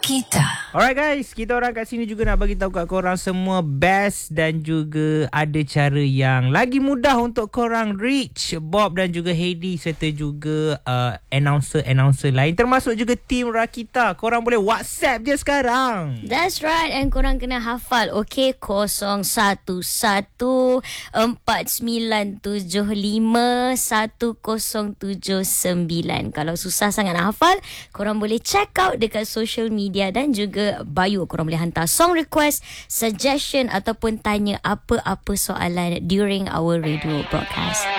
Rakita. Alright guys, kita orang kat sini juga nak bagi tahu kat korang semua best dan juga ada cara yang lagi mudah untuk korang reach Bob dan juga Heidi serta juga announcer-announcer lain termasuk juga tim Rakita. Korang boleh WhatsApp je sekarang. That's right. And korang kena hafal. Okay, 011497510079. Kalau susah sangat nak hafal, korang boleh check out dekat social media dan juga bio. Korang boleh hantar song request, suggestion ataupun tanya apa-apa soalan during our radio broadcast.